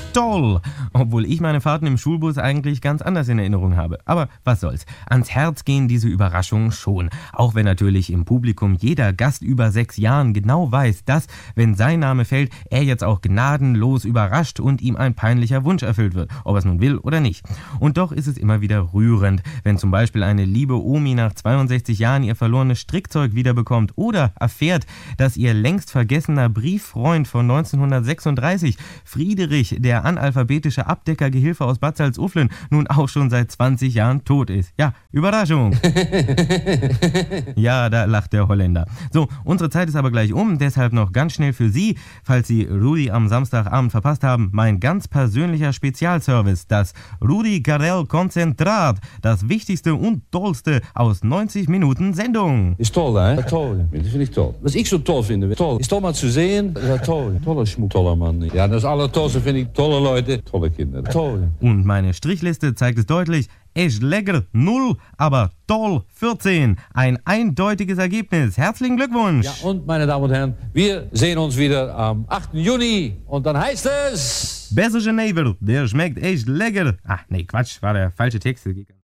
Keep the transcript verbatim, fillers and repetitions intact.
toll. Obwohl ich meine Fahrten im Schulbus eigentlich ganz anders in Erinnerung habe. Aber was soll's. Ans Herz gehen diese Überraschungen schon. Auch wenn natürlich im Publikum jeder Gast über sechs Jahren genau weiß, dass, wenn sein Name fällt, er jetzt auch gnadenlos überrascht und ihm ein peinlicher Wunsch erfüllt wird. Ob er es nun will oder nicht. Und doch ist es immer wieder rührend, wenn zum Beispiel eine liebe Omi nach zweiundsechzig Jahren ihr verlorenes Strickzeug wiederbekommt oder erfährt, dass ihr längst vergessener Brieffreund von neunzehnhundertsechsunddreißig, Friedrich, der analphabetische Abdeckergehilfe aus Bad Salzuflen, nun auch schon seit zwanzig Jahren tot ist. Ja, Überraschung. Ja, da lacht der Holländer. So, unsere Zeit ist aber gleich um, deshalb noch ganz schnell für Sie, falls Sie Rudi am Samstagabend verpasst haben, mein ganz persönlicher Spezialservice, das Rudi Carrell Konzentrat, das Wichtigste und Tollste aus neunzig Minuten Sendung. Is toll, hè? Toll. Dat vind ik toll. Wat ik zo toll finde, toll. Is toll mal zu sehen. Ja, toll. Toller Schmuck. Toller Mann. Ja, das Allertollste finde ich tolle Leute, tolle Kinder. Toll. Und meine Strichliste zeigt es deutlich. Echt lecker null, aber toll vierzehn. Ein eindeutiges Ergebnis. Herzlichen Glückwunsch. Ja, und meine Damen und Herren, wir sehen uns wieder am achten Juni. Und dann heißt es... Besser Genever, der schmeckt echt lecker. Ach nee, Quatsch, war der falsche Text.